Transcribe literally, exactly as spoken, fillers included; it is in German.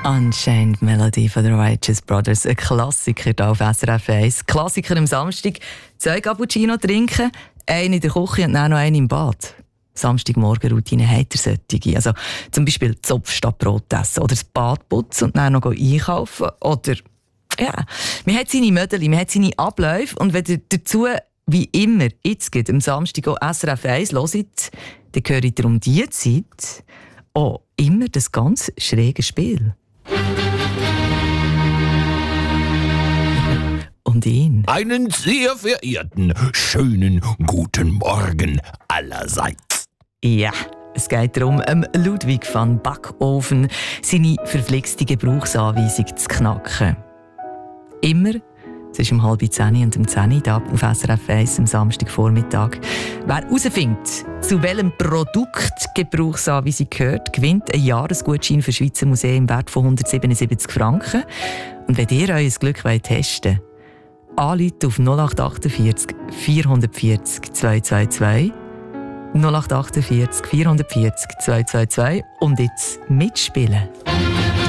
Unchained Melody von den Righteous Brothers, ein Klassiker hier auf S R F eins. Klassiker am Samstag, zwei Cappuccino trinken, einen in der Küche und dann noch einen im Bad. Samstagmorgen-Routine hat er solche. Also zum Beispiel Zopf statt Brot essen oder das Bad putzen und dann noch einkaufen. Oder, ja, man hat seine Mödeli, man hat seine Abläufe und wenn ihr dazu, wie immer, jetzt geht am Samstag auch S R F eins hört, dann gehört ihr um diese Zeit auch immer das ganz schräge Spiel. Und ihn. Einen sehr verehrten, schönen guten Morgen allerseits. Ja, es geht darum, ähm, Ludwig van Backofen seine verflixte Gebrauchsanweisung zu knacken. Immer zwischen um halb zehn und um zehn Uhr auf S R F eins am Samstagvormittag. Wer herausfindet, zu welchem Produkt Gebrauchsanweisung gehört, gewinnt einen Jahresgutschein für Schweizer Museen im Wert von hundertsiebenundsiebzig Franken. Und wenn ihr euer Glück testen wollt, anrufen auf null acht achtundvierzig vierhundertvierzig zweihundertzweiundzwanzig null acht achtundvierzig vierhundertvierzig zweihundertzweiundzwanzig und jetzt mitspielen.